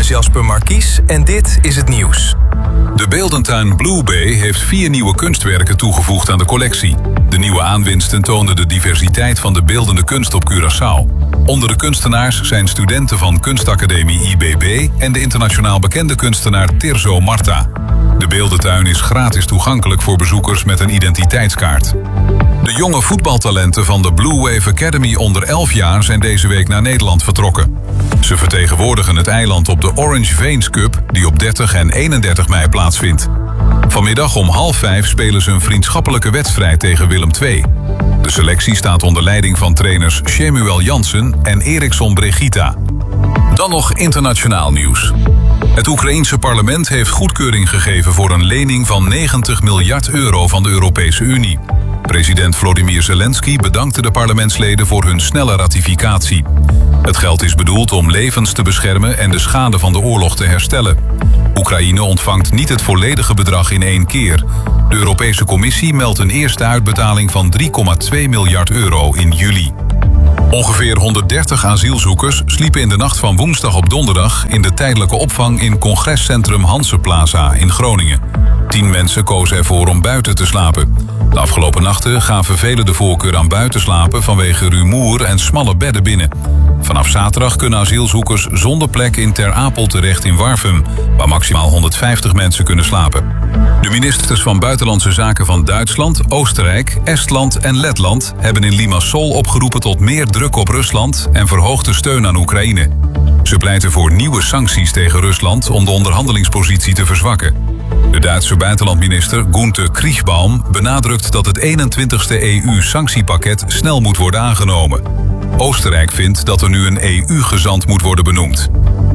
is Jasper Markies en dit is het nieuws. De beeldentuin Blue Bay heeft 4 nieuwe kunstwerken toegevoegd aan de collectie. De nieuwe aanwinsten toonden de diversiteit van de beeldende kunst op Curaçao. Onder de kunstenaars zijn studenten van kunstacademie IBB en de internationaal bekende kunstenaar Tirso Marta. De beeldentuin is gratis toegankelijk voor bezoekers met een identiteitskaart. De jonge voetbaltalenten van de Blue Wave Academy onder 11 jaar zijn deze week naar Nederland vertrokken. Ze vertegenwoordigen het eiland op de Orange Veins Cup die op 30 en 31 mei plaatsvindt. Vanmiddag om 4:30 spelen ze een vriendschappelijke wedstrijd tegen Willem II. De selectie staat onder leiding van trainers Shemuel Jansen en Eriksson Bregita. Dan nog internationaal nieuws. Het Oekraïense parlement heeft goedkeuring gegeven voor een lening van 90 miljard euro van de Europese Unie. President Volodymyr Zelensky bedankte de parlementsleden voor hun snelle ratificatie. Het geld is bedoeld om levens te beschermen en de schade van de oorlog te herstellen. Oekraïne ontvangt niet het volledige bedrag in 1 keer. De Europese Commissie meldt een eerste uitbetaling van 3,2 miljard euro in juli. Ongeveer 130 asielzoekers sliepen in de nacht van woensdag op donderdag in de tijdelijke opvang in congrescentrum Hanseplaza in Groningen. 10 mensen kozen ervoor om buiten te slapen. De afgelopen nachten gaven velen de voorkeur aan buiten slapen vanwege rumoer en smalle bedden binnen. Vanaf zaterdag kunnen asielzoekers zonder plek in Ter Apel terecht in Warffum, waar maximaal 150 mensen kunnen slapen. De ministers van Buitenlandse Zaken van Duitsland, Oostenrijk, Estland en Letland hebben in Limassol opgeroepen tot meer druk op Rusland en verhoogde steun aan Oekraïne. Ze pleiten voor nieuwe sancties tegen Rusland om de onderhandelingspositie te verzwakken. De Duitse buitenlandminister Günther Kriechbaum benadrukt dat het 21ste EU-sanctiepakket snel moet worden aangenomen. Oostenrijk vindt dat er nu een EU-gezant moet worden benoemd.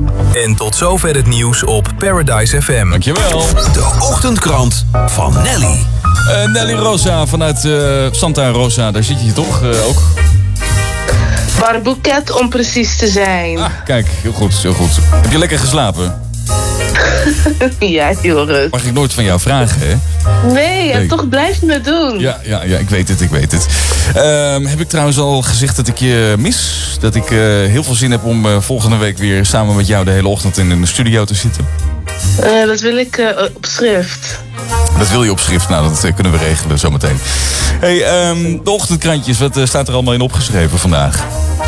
En tot zover het nieuws op Paradise FM. Dankjewel. De ochtendkrant van Nelly. Nelly Rosa vanuit Santa Rosa, daar zit je toch ook? Barbouquet om precies te zijn. Ah, kijk, heel goed, heel goed. Heb je lekker geslapen? Ja, Joris. Mag ik nooit van jou vragen, hè? Nee, en toch blijf je het doen. Ja, ik weet het. Heb ik trouwens al gezegd dat ik je mis? Dat ik heel veel zin heb om volgende week weer samen met jou de hele ochtend in de studio te zitten? Dat wil ik op schrift. Dat wil je op schrift? Nou, dat kunnen we regelen zometeen. Hey, de ochtendkrantjes, wat staat er allemaal in opgeschreven vandaag?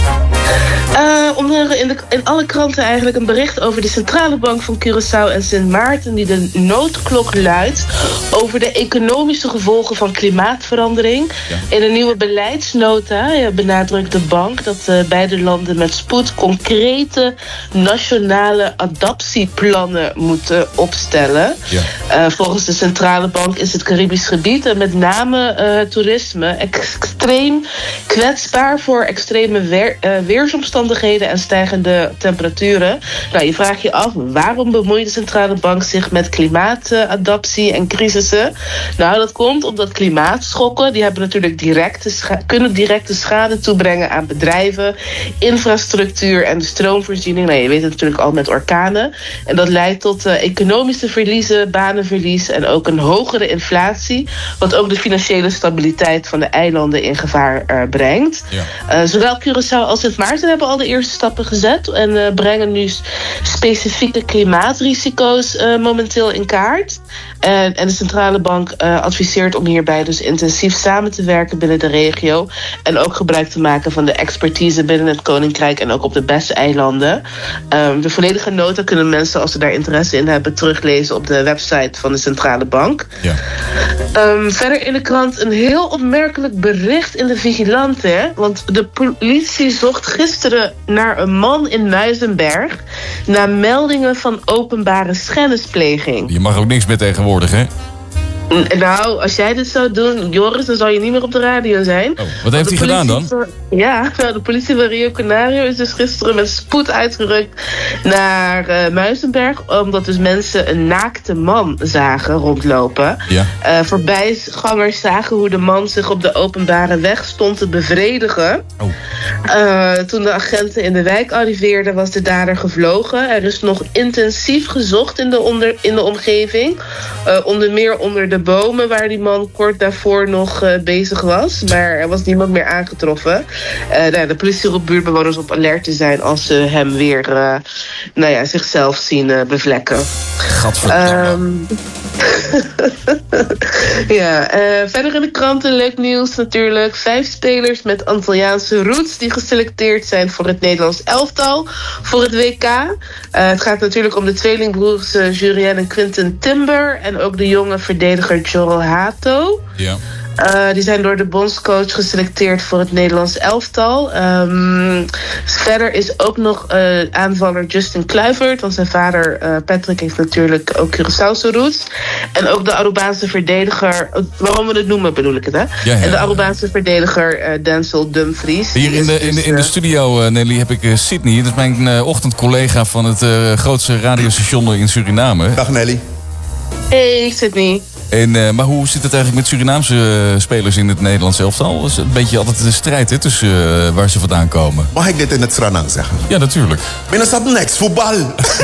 In alle kranten eigenlijk een bericht over de Centrale Bank van Curaçao en Sint Maarten die de noodklok luidt over de economische gevolgen van klimaatverandering. Ja. In een nieuwe beleidsnota benadrukt de bank dat beide landen met spoed concrete nationale adaptieplannen moeten opstellen. Ja. Volgens de Centrale Bank is het Caribisch gebied en met name toerisme extreem kwetsbaar voor extreme weersomstandigheden en stijgende temperaturen. Nou, je vraagt je af, waarom bemoeit de Centrale Bank zich met klimaatadaptie en crisissen? Nou, dat komt omdat klimaatschokken, die hebben natuurlijk kunnen directe schade toebrengen aan bedrijven, infrastructuur en de stroomvoorziening. Nou, je weet het natuurlijk al met orkanen. En dat leidt tot economische verliezen, banenverlies en ook een hogere inflatie, wat ook de financiële stabiliteit van de eilanden in gevaar brengt. Ja. Zowel Curaçao als Sint Maarten hebben al de eerste stappen gezet en brengen nu specifieke klimaatrisico's momenteel in kaart. En de Centrale Bank adviseert om hierbij dus intensief samen te werken binnen de regio en ook gebruik te maken van de expertise binnen het Koninkrijk en ook op de BES-eilanden. De volledige nota kunnen mensen, als ze daar interesse in hebben, teruglezen op de website van de Centrale Bank. Ja. Verder in de krant een heel opmerkelijk bericht in de Vigilante, hè? Want de politie zocht gisteren naar een man in Muizenberg na meldingen van openbare schennispleging. Je mag ook niks meer tegenwoordig, hè? Nou, als jij dit zou doen, Joris, dan zou je niet meer op de radio zijn. Oh, wat heeft hij gedaan dan? De politie van Rio Canario is dus gisteren met spoed uitgerukt naar Muizenberg, omdat dus mensen een naakte man zagen rondlopen. Ja. Voorbijgangers zagen hoe de man zich op de openbare weg stond te bevredigen. Oh. Toen de agenten in de wijk arriveerden, was de dader gevlogen. Er is nog intensief gezocht in de omgeving. Onder meer onder de bomen waar die man kort daarvoor nog bezig was. Maar er was niemand meer aangetroffen. De politie roept buurtbewoners op alert te zijn als ze hem weer zichzelf zien bevlekken. Gadverdamme. Verder in de kranten leuk nieuws natuurlijk. 5 spelers met Antilliaanse roots die geselecteerd zijn voor het Nederlands elftal voor het WK. Het gaat natuurlijk om de tweelingbroers Jurien en Quinten Timber en ook de jonge verdediger Joel Hato. Ja. Die zijn door de bondscoach geselecteerd voor het Nederlands elftal. Verder is ook nog aanvaller Justin Kluivert. Want zijn vader Patrick heeft natuurlijk ook Curaçaose roots. En ook de Arubaanse verdediger... Waarom we het noemen bedoel ik het, hè? Ja. En de Arubaanse verdediger Denzel Dumfries. Hier in de studio, Nelly, heb ik Sydney. Dat is mijn ochtendcollega van het grootste radiostation in Suriname. Dag Nelly. Hey Sydney. Maar hoe zit het eigenlijk met Surinaamse spelers in het Nederlands elftal? Dat is een beetje altijd de strijd tussen waar ze vandaan komen. Mag ik dit in het Sranang zeggen? Ja, natuurlijk. Binnen staat niks, voetbal.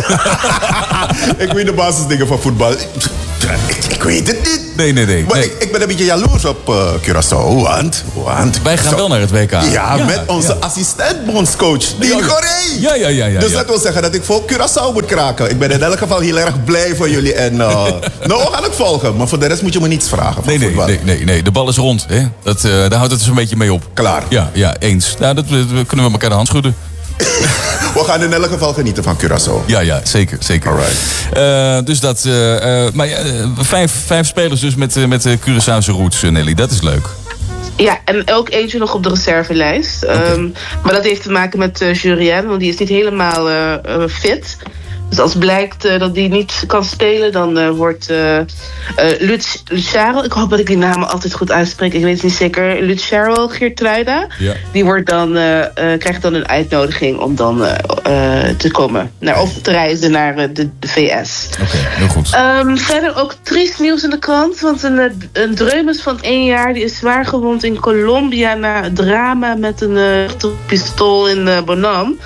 Ik weet de basisdingen van voetbal. Ik weet het niet. Nee. Maar ik ben een beetje jaloers op Curaçao, want... Wij gaan wel naar het WK. Ja, met onze assistent-bondscoach, Dien Gorey. Ja. Dus dat wil zeggen dat ik voor Curaçao moet kraken. Ik ben in elk geval heel erg blij voor jullie. En we gaan het volgen. Maar voor de rest moet je me niets vragen van voetbal. Nee. De bal is rond. Hè? Daar houdt het dus een beetje mee op. Klaar. Ja, eens. Nou, dat kunnen we elkaar de hand schudden. We gaan in elk geval genieten van Curaçao. Ja, zeker. Alright. Dus dat... maar 5 spelers dus met Curaçaose roots, Nelly. Dat is leuk. Ja, en ook eentje nog op de reservelijst. Okay. Maar dat heeft te maken met Jurien, want die is niet helemaal fit. Dus als blijkt dat die niet kan spelen, dan wordt Lucharel, ik hoop dat ik die namen altijd goed uitspreek, ik weet het niet zeker, Lucharel Geertruida, die wordt dan, krijgt dan een uitnodiging om dan te komen, of te reizen naar de VS. Oké, heel goed. Verder ook triest nieuws in de krant, want een dreumes van 1 jaar, die is zwaar gewond in Colombia na drama met een pistool in Bonam.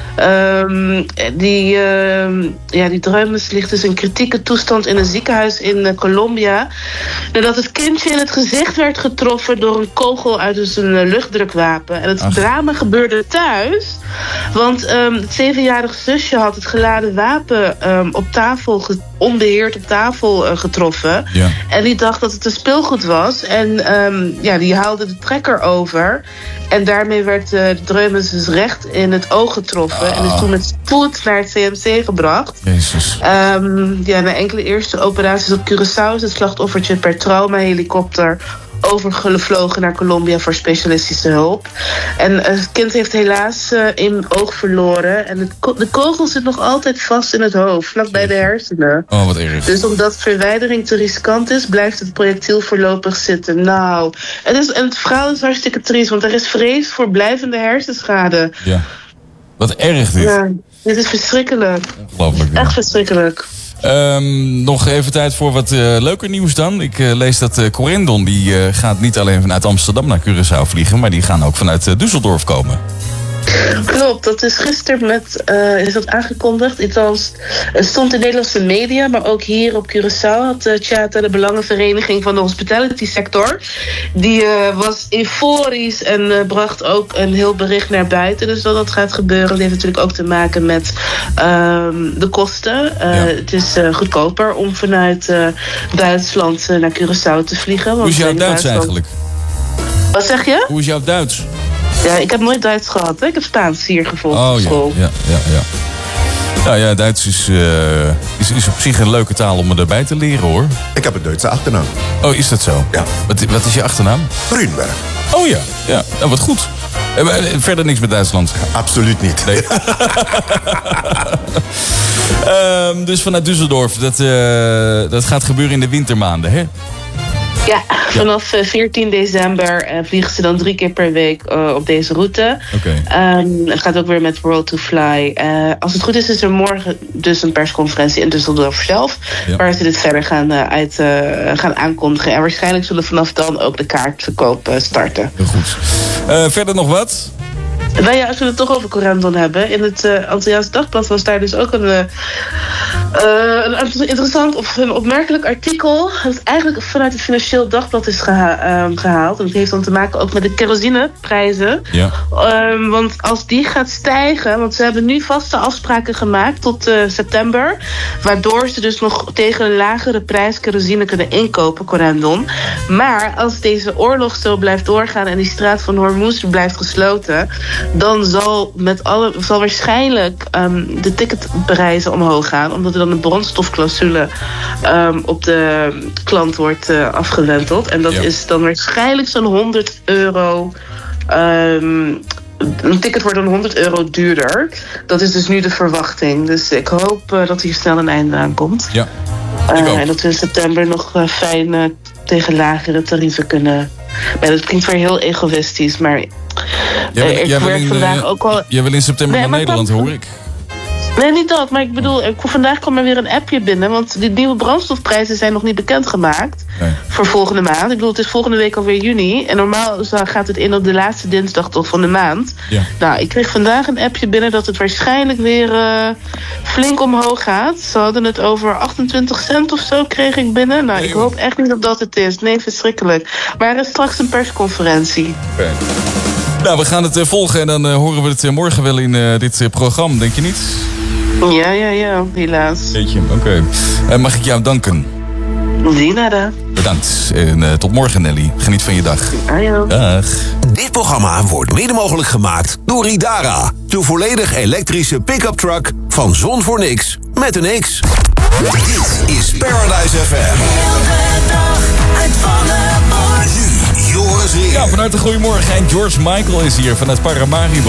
Die dreumes ligt dus in kritieke toestand in een ziekenhuis in Colombia. Nadat het kindje in het gezicht werd getroffen door een kogel uit dus een luchtdrukwapen. En het drama gebeurde thuis. Want het 7-jarige zusje had het geladen wapen op tafel onbeheerd op tafel getroffen. Ja. En die dacht dat het een speelgoed was. En die haalde de trekker over. En daarmee werd de dreumes dus recht in het oog getroffen. En is toen met spoed naar het CMC gebracht. Jezus. Na enkele eerste operaties op Curaçao is het slachtoffertje per traumahelikopter overgevlogen naar Colombia voor specialistische hulp. En het kind heeft helaas een oog verloren. En de kogel zit nog altijd vast in het hoofd, vlakbij de hersenen. Oh, wat erg. Dus omdat verwijdering te riskant is, blijft het projectiel voorlopig zitten. Nou, het verhaal is hartstikke triest, want er is vrees voor blijvende hersenschade. Ja. Wat erg dit. Ja, dit is verschrikkelijk. Ongelooflijk. Ja. Echt verschrikkelijk. Nog even tijd voor wat leuker nieuws dan. Ik lees dat Corendon die gaat niet alleen vanuit Amsterdam naar Curaçao vliegen, maar die gaan ook vanuit Düsseldorf komen. Klopt, dat is gisteren is dat aangekondigd. Het stond in Nederlandse media, maar ook hier op Curaçao had Tjata, de belangenvereniging van de hospitality sector, die was euforisch en bracht ook een heel bericht naar buiten. Dus dat gaat gebeuren. Dat heeft natuurlijk ook te maken met de kosten. Het is goedkoper om vanuit Duitsland naar Curaçao te vliegen. Hoe is jouw Duits eigenlijk? Wat zeg je? Hoe is jouw Duits? Ja, ik heb nooit Duits gehad. Hè? Ik heb Spaans hier gevolgd op school. Ja, Duits is op zich een leuke taal om erbij te leren, hoor. Ik heb een Duitse achternaam. Oh, is dat zo? Ja. Wat is je achternaam? Grunberg. Oh ja. Nou, wat goed. Verder niks met Duitsland? Absoluut niet. Nee. Dus vanuit Düsseldorf, dat gaat gebeuren in de wintermaanden, hè? Ja, vanaf 14 december vliegen ze dan 3 keer per week op deze route. Het gaat ook weer met World to Fly. Als het goed is er morgen dus een persconferentie in Düsseldorf zelf. Ja. Waar ze dit verder gaan aankondigen. En waarschijnlijk zullen vanaf dan ook de kaartverkoop starten. Heel goed. Verder nog wat? Nou ja, als we het toch over Corendon hebben. In het Antilliaans Dagblad was daar dus ook Een interessant of een opmerkelijk artikel dat eigenlijk vanuit het Financieel Dagblad is gehaald. En dat heeft dan te maken ook met de kerosineprijzen. Ja. Want als die gaat stijgen, want ze hebben nu vaste afspraken gemaakt tot september, waardoor ze dus nog tegen een lagere prijs kerosine kunnen inkopen, Corendon. Maar als deze oorlog zo blijft doorgaan en die straat van Hormuz blijft gesloten, dan zal waarschijnlijk de ticketprijzen omhoog gaan, omdat er dan een brandstofclausule op de klant wordt afgewenteld. En dat is dan waarschijnlijk zo'n €100. Een ticket wordt dan €100 duurder. Dat is dus nu de verwachting. Dus ik hoop dat hier snel een einde aan komt. Ja. En dat we in september nog fijn tegen lagere tarieven kunnen. Maar dat klinkt weer heel egoïstisch, maar ik werk vandaag ook al. Jij wil in september naar Nederland, hoor ik. Nee, niet dat. Maar ik bedoel, vandaag kwam er weer een appje binnen. Want die nieuwe brandstofprijzen zijn nog niet bekendgemaakt. Nee. Voor volgende maand. Ik bedoel, het is volgende week alweer juni. En normaal gaat het in op de laatste dinsdag toch van de maand. Ja. Nou, ik kreeg vandaag een appje binnen dat het waarschijnlijk weer flink omhoog gaat. Ze hadden het over 28 cent of zo, kreeg ik binnen. Nou, ik hoop echt niet dat het is. Nee, verschrikkelijk. Maar er is straks een persconferentie. Okay. Nou, we gaan het volgen en dan horen we het morgen wel in dit programma, denk je niet? Ja, helaas. Jeetje, oké. Mag ik jou danken? Die nada. Bedankt. En tot morgen, Nelly. Geniet van je dag. Ajo. Dag. Dit programma wordt mede mogelijk gemaakt door Ridara. De volledig elektrische pick-up truck van Zon voor Niks met een X. Dit is Paradise FM. Elke dag uit volle borst. Nu Joris Heer. Ja, vanuit de goeiemorgen. En George Michael is hier vanuit Paramaribo.